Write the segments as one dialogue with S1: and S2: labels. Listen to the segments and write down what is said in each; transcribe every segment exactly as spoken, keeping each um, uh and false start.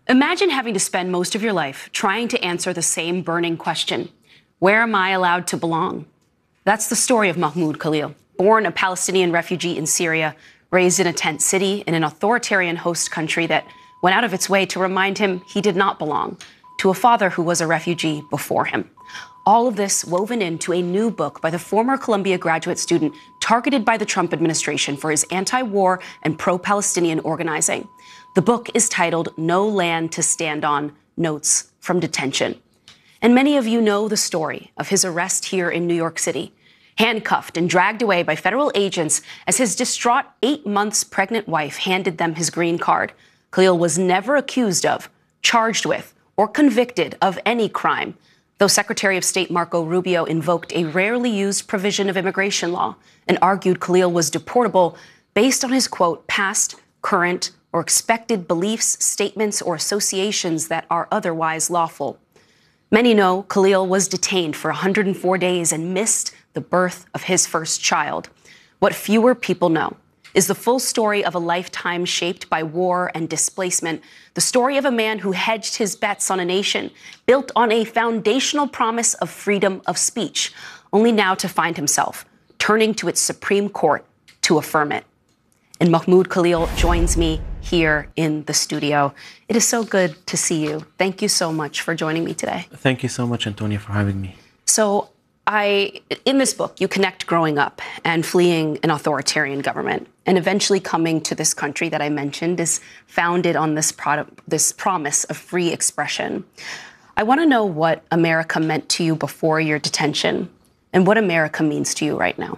S1: Imagine having to spend most of your life trying to answer the same burning question: where am I allowed to belong? That's the story of Mahmoud Khalil, born a Palestinian refugee in Syria, raised in a tent city in an authoritarian host country that went out of its way to remind him he did not belong, to a father who was a refugee before him. All of this woven into a new book by the former Columbia graduate student targeted by the Trump administration for his anti-war and pro-Palestinian organizing. The book is titled No Land to Stand On: Notes from Detention. And many of you know the story of his arrest here in New York City, handcuffed and dragged away by federal agents as his distraught eight months pregnant wife handed them his green card. Khalil was never accused of, charged with, or convicted of any crime, though Secretary of State Marco Rubio invoked a rarely used provision of immigration law and argued Khalil was deportable based on his, quote, past, current, or expected beliefs, statements, or associations that are otherwise lawful. Many know Khalil was detained for one hundred four days and missed the birth of his first child. What fewer people know is the full story of a lifetime shaped by war and displacement, the story of a man who hedged his bets on a nation built on a foundational promise of freedom of speech, only now to find himself turning to its Supreme Court to affirm it. And Mahmoud Khalil joins me here in the studio. It is so good to see you. Thank you so much for joining me today.
S2: Thank you so much, Antonia, for having me.
S1: So I, in this book, you connect growing up and fleeing an authoritarian government and eventually coming to this country that I mentioned is founded on this product, this promise of free expression. I want to know what America meant to you before your detention and what America means to you right now.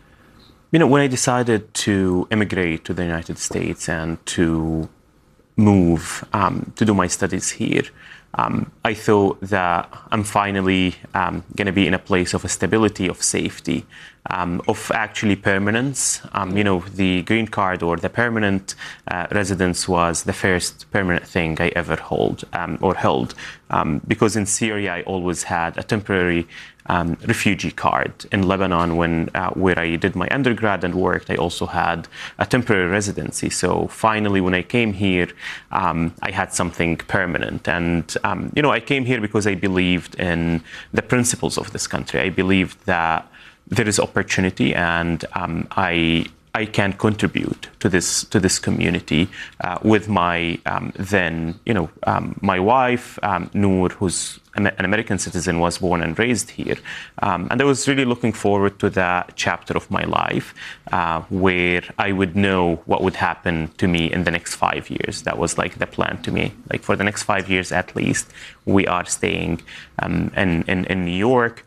S2: You know, when I decided to immigrate to the United States and to move um, to do my studies here, um, I thought that I'm finally um, going to be in a place of stability, of safety, um, of actually permanence. Um, you know, the green card or the permanent uh, residence was the first permanent thing I ever hold um, or held, um, because in Syria I always had a temporary Um, refugee card. In Lebanon, when uh, where I did my undergrad and worked, I also had a temporary residency. So finally, when I came here, um, I had something permanent. And um, you know, I came here because I believed in the principles of this country. I believed that there is opportunity, and um, I. I can contribute to this to this community uh, with my um, then, you know, um, my wife, um, Noor, who's an American citizen, was born and raised here. Um, and I was really looking forward to that chapter of my life uh, where I would know what would happen to me in the next five years. That was like the plan to me. Like for the next five years at least, we are staying um, in, in, in New York.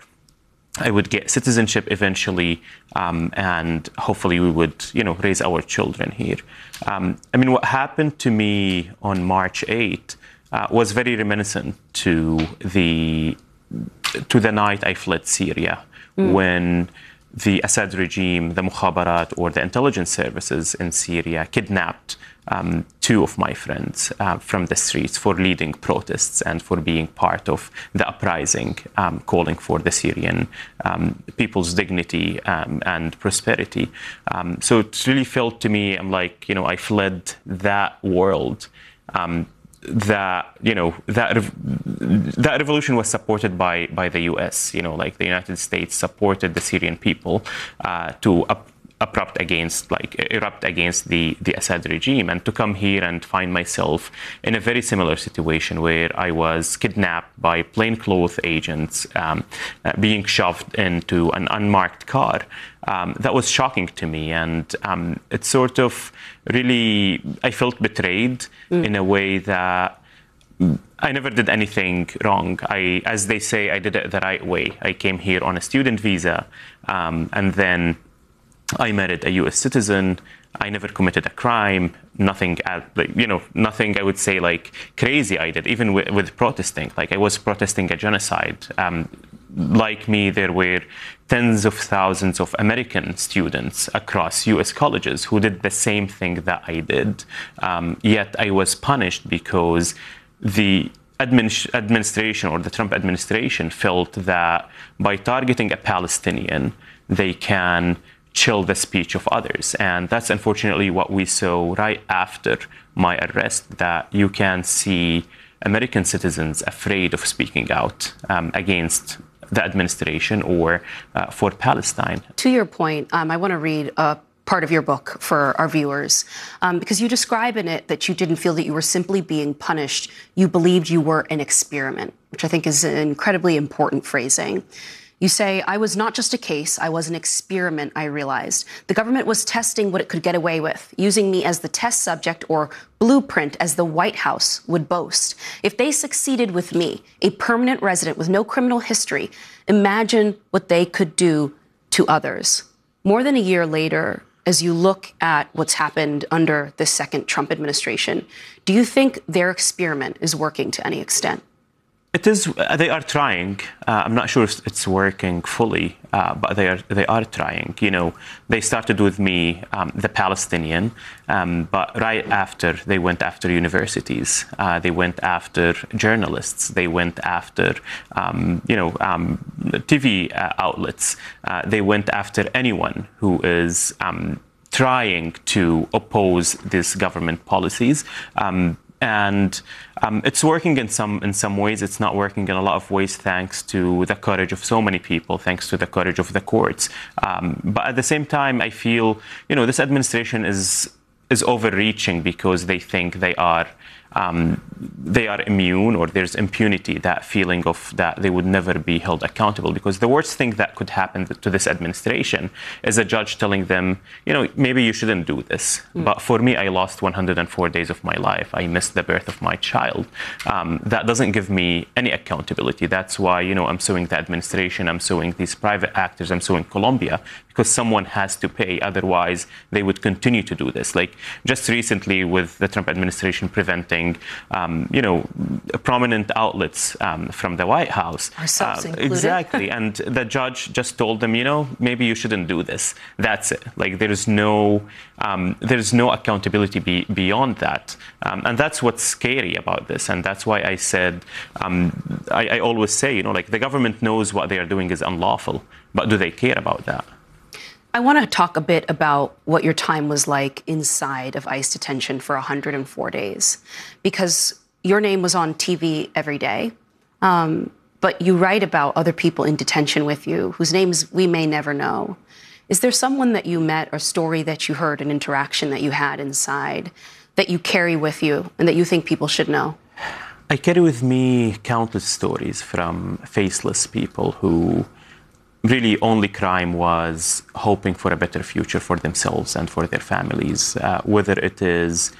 S2: I would get citizenship eventually, um, and hopefully we would, you know, raise our children here. Um, I mean, what happened to me on March eighth uh, was very reminiscent to the to the night I fled Syria, mm. when the Assad regime, the Mukhabarat, or the intelligence services in Syria kidnapped um, two of my friends uh, from the streets for leading protests and for being part of the uprising, um, calling for the Syrian um, people's dignity um, and prosperity. Um, so it really felt to me, I'm like, you know, I fled that world. Um, that, you know, that that revolution was supported by by the U S, you know, like the United States supported the Syrian people uh, to up, erupt against, like, erupt against the, the Assad regime, and to come here and find myself in a very similar situation where I was kidnapped by plainclothes agents, um, uh, being shoved into an unmarked car. Um, that was shocking to me, and um, it sort of really, I felt betrayed mm. in a way that I never did anything wrong. I, as they say, I did it the right way. I came here on a student visa, um, and then I married a U S citizen. I never committed a crime. Nothing, you know, nothing I would say like crazy I did, even with, with protesting. Like I was protesting a genocide. Um, like me, there were tens of thousands of American students across U S colleges who did the same thing that I did. Um, yet I was punished because the administration or the Trump administration felt that by targeting a Palestinian, they can chill the speech of others. And that's unfortunately what we saw right after my arrest, that you can see American citizens afraid of speaking out um, against the administration or uh, for Palestine.
S1: To your point, um, I want to read a part of your book for our viewers, um, because you describe in it that you didn't feel that you were simply being punished. You believed you were an experiment, which I think is an incredibly important phrasing. You say, I was not just a case, I was an experiment, I realized. The government was testing what it could get away with, using me as the test subject or blueprint as the White House would boast. If they succeeded with me, a permanent resident with no criminal history, imagine what they could do to others. More than a year later, as you look at what's happened under the second Trump administration, do you think their experiment is working to any extent?
S2: It is. They are trying. Uh, I'm not sure if it's working fully, uh, but they are. They are trying. You know, they started with me, um, the Palestinian, um, but right after they went after universities, uh, they went after journalists, they went after, um, you know, um, T V uh, outlets. Uh, they went after anyone who is um, trying to oppose these government policies. Um, And um, it's working in some in some ways. It's not working in a lot of ways, thanks to the courage of so many people, thanks to the courage of the courts. Um, but at the same time, I feel, you know, this administration is is overreaching because they think they are um, they are immune, or there's impunity, that feeling of that they would never be held accountable. Because the worst thing that could happen to this administration is a judge telling them, you know, maybe you shouldn't do this. Mm. But for me, I lost one hundred four days of my life. I missed the birth of my child. Um, that doesn't give me any accountability. That's why, you know, I'm suing the administration, I'm suing these private actors, I'm suing Colombia, because someone has to pay. Otherwise, they would continue to do this. Like just recently with the Trump administration preventing Um, you know, prominent outlets um, from the White House.
S1: Ourselves
S2: uh,
S1: included.
S2: Exactly. And the judge just told them, you know, maybe you shouldn't do this. That's it. Like there is no, um, there is no accountability be, beyond that. Um, and that's what's scary about this. And that's why I said, um, I, I always say, you know, like the government knows what they are doing is unlawful, but do they care about that?
S1: I want to talk a bit about what your time was like inside of ICE detention for one hundred four days, because your name was on T V every day, um, but you write about other people in detention with you whose names we may never know. Is there someone that you met, or story that you heard, an interaction that you had inside that you carry with you and that you think people should know?
S2: I carry with me countless stories from faceless people who really only crime was hoping for a better future for themselves and for their families, uh, whether it is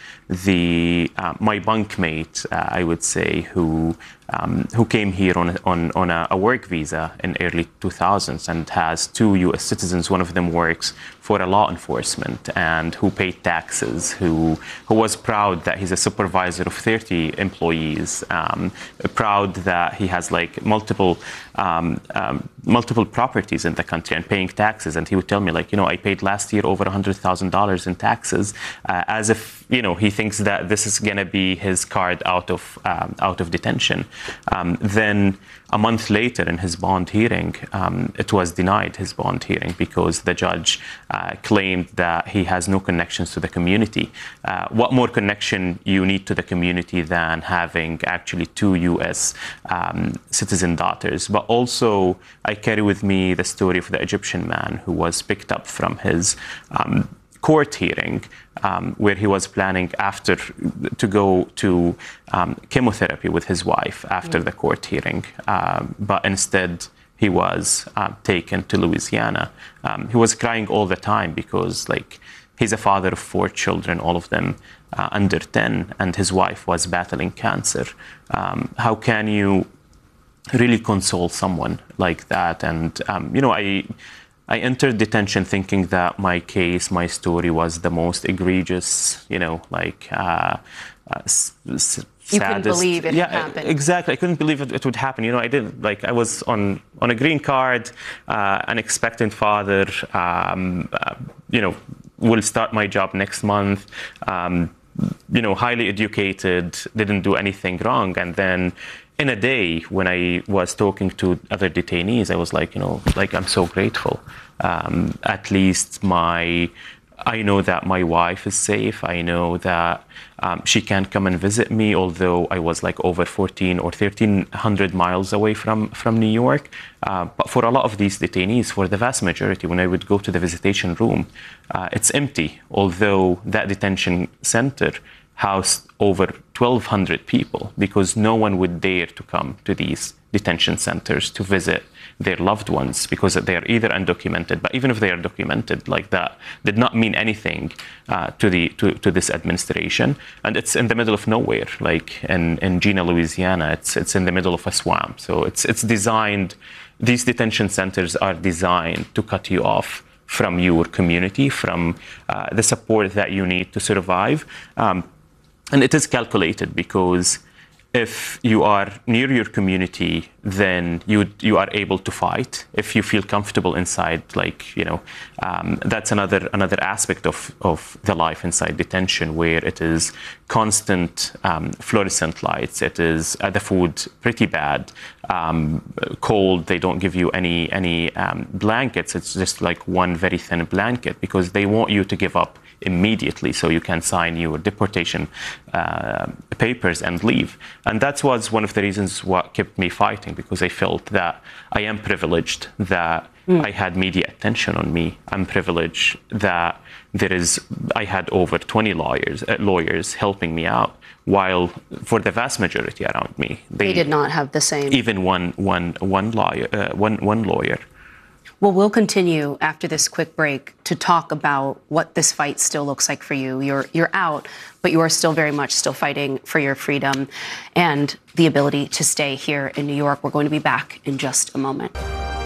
S2: the uh, my bunkmate, uh, I would say, who um, who came here on on on a, a work visa in early two thousands and has two U S citizens. One of them works for a law enforcement and who paid taxes, who who was proud that he's a supervisor of thirty employees, um, proud that he has like multiple um, um, multiple properties in the country and paying taxes. And he would tell me, like, you know, I paid last year over one hundred thousand dollars in taxes, uh, as if, you know, he thinks that this is going to be his card out of um, out of detention. Um, then a month later in his bond hearing, um, it was denied, his bond hearing, because the judge uh, claimed that he has no connections to the community. Uh, what more connection you need to the community than having actually two U S um, citizen daughters? But also, I carry with me the story of the Egyptian man who was picked up from his um, court hearing, um, where he was planning after to go to um, chemotherapy with his wife after mm. the court hearing, um, but instead he was uh, taken to Louisiana. Um, he was crying all the time because, like, he's a father of four children, all of them uh, under ten, and his wife was battling cancer. Um, how can you really console someone like that? And um, you know, I. I entered detention thinking that my case, my story was the most egregious, you know, like uh, uh, s- s-
S1: you couldn't believe it
S2: yeah,
S1: happened.
S2: Exactly. I couldn't believe it, it would happen. You know, I did, like, I was on, on a green card, uh, an expectant father, um, uh, you know, will start my job next month. Um, you know, highly educated, didn't do anything wrong. And then in a day, when I was talking to other detainees, I was like, you know, like, I'm so grateful. Um, at least my, I know that my wife is safe. I know that um, she can come and visit me, although I was like over fourteen or thirteen hundred miles away from, from New York. Uh, but for a lot of these detainees, for the vast majority, when I would go to the visitation room, uh, it's empty, although that detention center housed over twelve hundred people, because no one would dare to come to these detention centers to visit their loved ones, because they are either undocumented, but even if they are documented, like that did not mean anything uh, to the to, to this administration. And it's in the middle of nowhere, like in, in Jena, Louisiana. It's it's in the middle of a swamp. So it's it's designed, these detention centers are designed to cut you off from your community, from uh, the support that you need to survive. Um, and it is calculated, because if you are near your community, then you you are able to fight. If you feel comfortable inside, like, you know, um, that's another another aspect of, of the life inside detention, where it is constant um, fluorescent lights. It is uh, the food pretty bad, um, cold. They don't give you any any um, blankets. It's just like one very thin blanket, because they want you to give up immediately so you can sign your deportation uh, papers and leave. And that was one of the reasons what kept me fighting, because I felt that I am privileged, that mm. I had media attention on me. I'm privileged that there is, I had over twenty lawyers uh, lawyers helping me out, while for the vast majority around me,
S1: they, they did not have the same.
S2: Even one one one lawyer, uh, one one lawyer.
S1: Well, we'll continue after this quick break to talk about what this fight still looks like for you. You're you're out, but you are still very much still fighting for your freedom and the ability to stay here in New York. We're going to be back in just a moment.